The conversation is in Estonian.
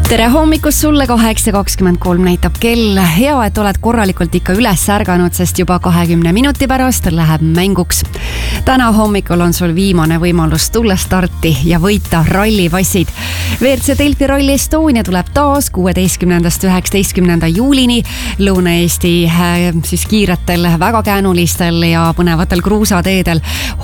Tere hommikust sulle, 8:23 näitab kell. Hea, et oled korralikult ikka üles ärganud, sest juba 20 minuti pärast läheb mänguks. Täna hommikul on sul viimane võimalus tulla starti ja võita rallipassid. WRC Delfi Rally Estonia tuleb taas 16.–19. juulini Lõuna-Eesti siis kiiretel, väga käänulistel ja põnevatel kruusateedel.